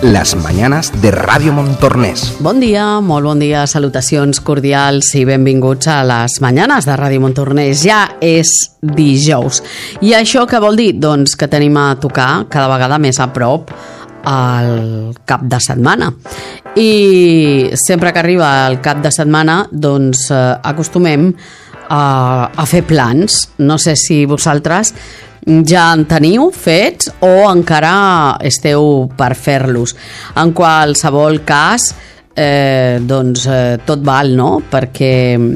las mañanas de Ràdio Montornès. Bon dia, molt bon dia, salutacions cordials i benvinguts a les mañanes de Ràdio Montornès. Ja és dijous. I això què vol dir? Doncs que tenim a tocar cada vegada més a prop el cap de setmana. I sempre que arriba el cap de setmana, doncs acostumem a fer plans. No sé si vosaltres ja en teniu fets o encara esteu per fer-los. En qualsevol cas, doncs tot val, no? Perquè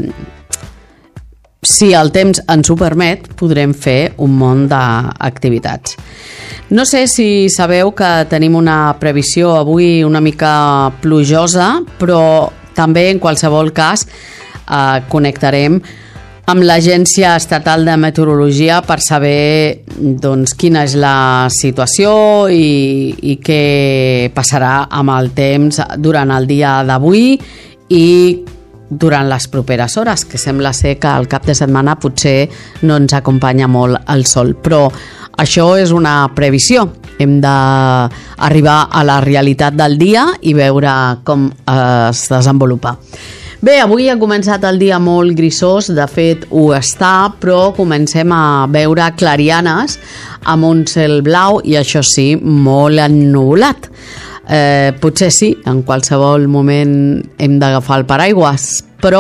si el temps ens ho permet, podrem fer un munt d'activitats. No sé si sabeu que tenim una previsió avui una mica plujosa, però també en qualsevol cas connectarem amb l'Agència Estatal de Meteorologia per saber doncs, quina és la situació i què passarà amb el temps durant el dia d'avui i durant les properes hores, que sembla ser que al cap de setmana potser no ens acompanya molt el sol. Però això és una previsió. Hem d'arribar a la realitat del dia i veure com es desenvolupa. Bé, avui ha començat el dia molt grisós, de fet ho està, però comencem a veure clarianes amb un cel blau i això sí, molt ennuvolat. Potser sí, en qualsevol moment hem d'agafar el paraigües, però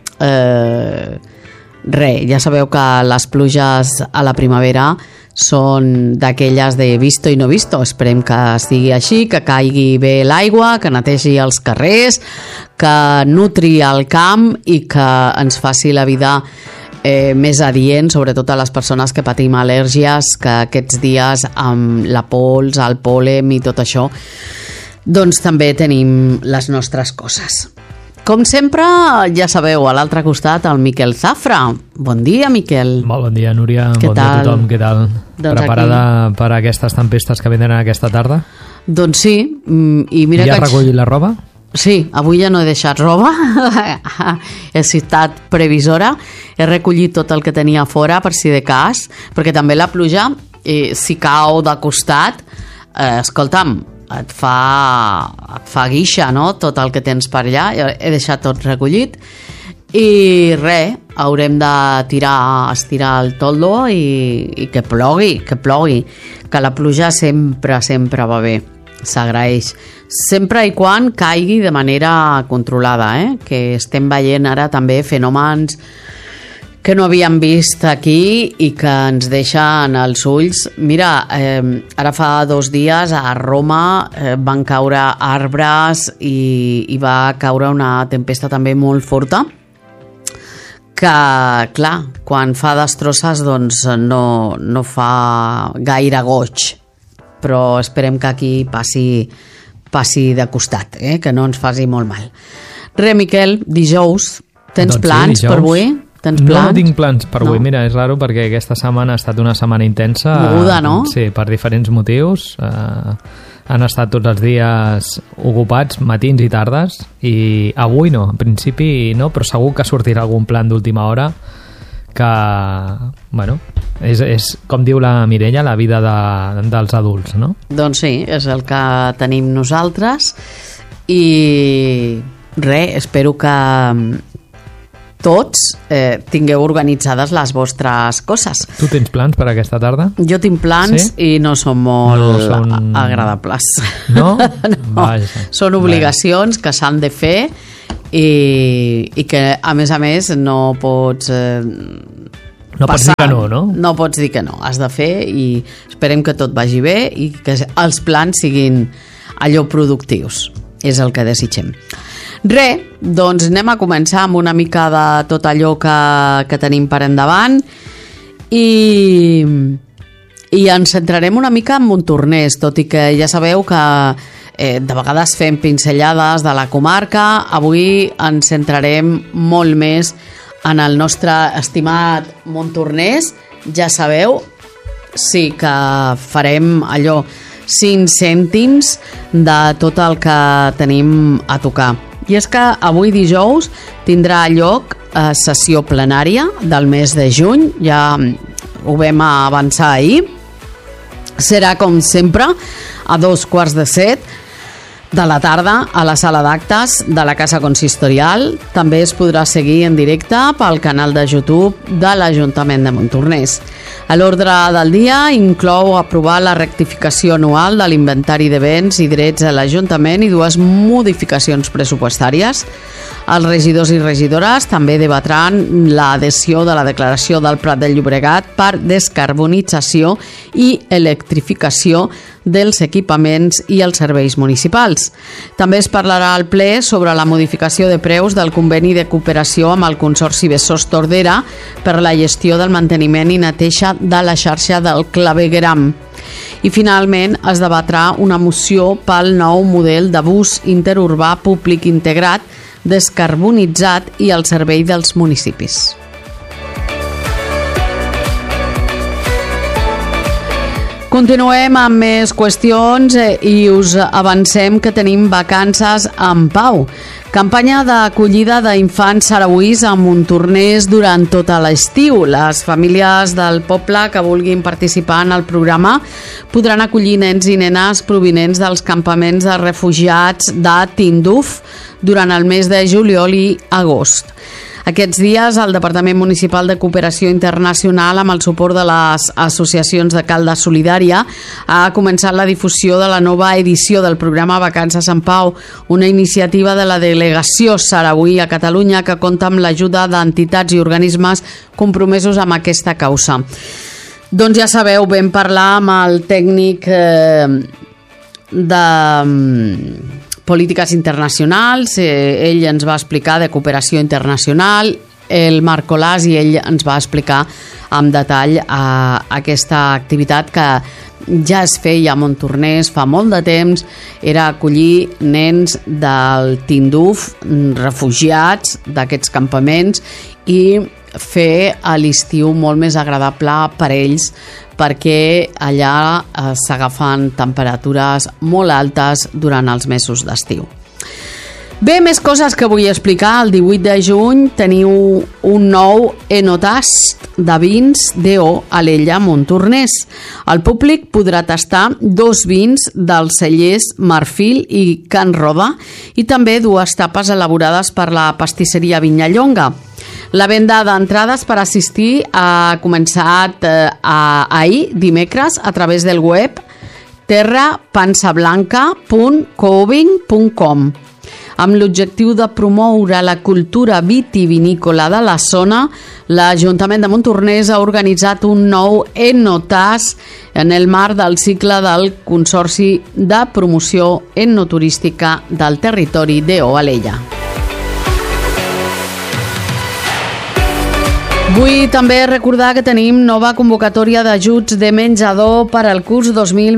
ja sabeu que les pluges a la primavera són d'aquelles de visto i no visto. Esperem que sigui així, que caigui bé l'aigua, que netegi els carrers, que nutri el camp i que ens faci la vida més adient, sobretot a les persones que patim al·lèrgies, que aquests dies amb la pols, el pol·len i tot això, doncs també tenim les nostres coses. Com sempre, ja sabeu, a l'altre costat, el Miquel Zafra. Bon dia, Miquel. Molt bon dia, Núria. Què bon dia a tothom. Què tal? Doncs preparada aquí per a aquestes tempestes que venen aquesta tarda? Doncs sí. I mira ja que has recollit la roba? Sí, avui ja no he deixat roba. He citat previsora. He recollit tot el que tenia fora, per si de cas, perquè també la pluja, si cau de costat, escolta'm, et fa guixa, no? Tot el que tens per allà. He deixat tot recollit i haurem de estirar el toldo i que plogui, que la pluja sempre va bé, s'agraeix, sempre i quan caigui de manera controlada, que estem veient ara també fenòmens que no havíem vist aquí i que ens deixen els ulls. Mira, ara fa 2 dies a Roma van caure arbres i va caure una tempesta també molt forta que, clar, quan fa destrosses doncs no fa gaire goig, però esperem que aquí passi de costat, que no ens faci molt mal. Miquel, dijous, tens doncs plans dijous. Per avui? No tinc plans per avui. Mira, és raro perquè aquesta setmana ha estat una setmana intensa. Moguda, no? Sí, per diferents motius. Han estat tots els dies ocupats, matins i tardes, i avui no, en principi no, però segur que sortirà algun plan d'última hora que, bueno, és com diu la Mireia, la vida dels adults, no? Doncs sí, és el que tenim nosaltres i espero que tots tingueu organitzades les vostres coses. Tu tens plans per aquesta tarda? Jo tinc plans, sí? I no són molt agradables. No? No. Són obligacions que s'han de fer i que a més no pots pots dir que no? No pots dir que no, has de fer i esperem que tot vagi bé i que els plans siguin allò productius, és el que desitgem. Doncs anem a començar amb una mica de tot allò que tenim per endavant i ens centrarem una mica en Montornès, tot i que ja sabeu que de vegades fem pinzellades de la comarca. Avui ens centrarem molt més en el nostre estimat Montornès. Ja sabeu, sí que farem allò 5 cèntims de tot el que tenim a tocar. I és que avui dijous tindrà lloc sessió plenària del mes de juny, ja ho vam avançar ahir. Serà com sempre a 7:15 de la tarda a la sala d'actes de la Casa Consistorial. També es podrà seguir en directe pel canal de YouTube de l'Ajuntament de Montornès. A l'ordre del dia inclou aprovar la rectificació anual de l'inventari de béns i drets a l'Ajuntament i dues modificacions pressupostàries. Els regidors i regidores també debatran l'adhesió de la declaració del Prat de Llobregat per descarbonització i electrificació dels equipaments i els serveis municipals. També es parlarà al ple sobre la modificació de preus del conveni de cooperació amb el Consorci Besòs Tordera per la gestió del manteniment i neteja de la xarxa del clavegueram. I finalment es debatrà una moció pel nou model de bus interurbà públic integrat, descarbonitzat i al servei dels municipis. Continuem amb més qüestions i us avancem que tenim vacances en pau. Campanya d'acollida d'infants sarauís a Montornès durant tota l'estiu. Les famílies del poble que vulguin participar en el programa podran acollir nens i nenes provinents dels campaments de refugiats de Tinduf durant el mes de juliol i agost. Aquests dies, el Departament Municipal de Cooperació Internacional, amb el suport de les associacions de Caldes Solidària, ha començat la difusió de la nova edició del programa Vacances en Pau, una iniciativa de la delegació sarauí a Catalunya que compta amb l'ajuda d'entitats i organismes compromesos amb aquesta causa. Doncs ja sabeu, vam parlar amb el tècnic de polítiques internacionals, ell ens va explicar de cooperació internacional, el Marc Colàs, i ell ens va explicar amb detall aquesta activitat que ja es feia a Montornès fa molt de temps, era acollir nens del Tinduf, refugiats d'aquests campaments, i fer l'estiu molt més agradable per ells, perquè allà s'agafen temperatures molt altes durant els mesos d'estiu. Bé, més coses que vull explicar. El 18 de juny teniu un nou Enotast de vins DO Alella Montornès. El públic podrà tastar 2 vins dels cellers Marfil i Can Roda i també 2 tapes elaborades per la pastisseria Vinyallonga. La venda d'entrades per assistir ha començat ahir, dimecres, a través del web terrapansablanca.coobing.com. Amb l'objectiu de promoure la cultura vitivinícola de la zona, l'Ajuntament de Montornès ha organitzat un nou Enotast en el marc del cicle del Consorci de Promoció Enoturística del Territori DO Alella. Vull també recordar que tenim nova convocatòria d'ajuts de menjador per al curs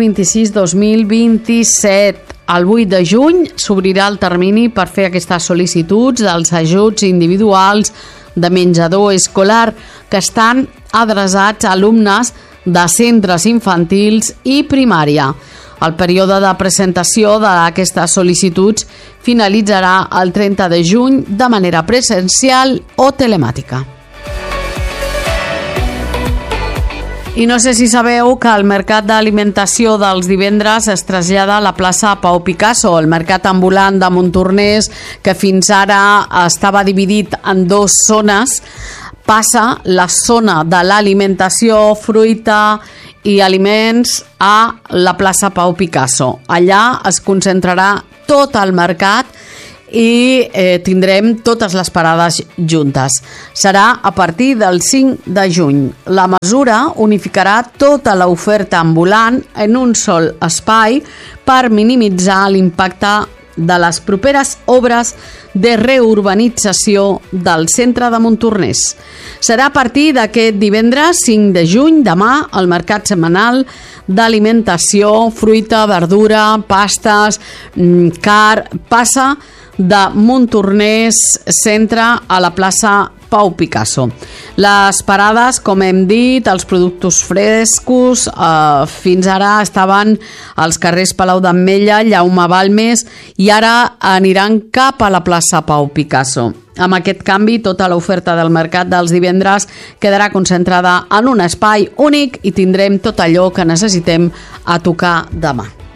2026-2027. El 8 de juny s'obrirà el termini per fer aquestes sol·licituds dels ajuts individuals de menjador escolar que estan adreçats a alumnes de centres infantils i primària. El període de presentació d'aquestes sol·licituds finalitzarà el 30 de juny de manera presencial o telemàtica. I no sé si sabeu que el mercat d'alimentació dels divendres es trasllada a la plaça Pau Picasso, el mercat ambulant de Montornès, que fins ara estava dividit en 2 zones, passa la zona de l'alimentació, fruita i aliments a la plaça Pau Picasso. Allà es concentrarà tot el mercat i tindrem totes les parades juntes. Serà a partir del 5 de juny. La mesura unificarà tota l'oferta ambulant en un sol espai per minimitzar l'impacte de les properes obres de reurbanització del centre de Montornès. Serà a partir d'aquest divendres 5 de juny, demà, el mercat setmanal d'alimentació, fruita, verdura, pastes, passa de Montornès centre a la plaça Pau Picasso. Les parades, com hem dit, els productes frescos, fins ara estaven als carrers Palau d'Ametlla, Jaume Balmes, i ara aniran cap a la plaça Pau Picasso. Amb aquest canvi, tota l'oferta del mercat dels divendres quedarà concentrada en un espai únic i tindrem tot allò que necessitem a tocar demà.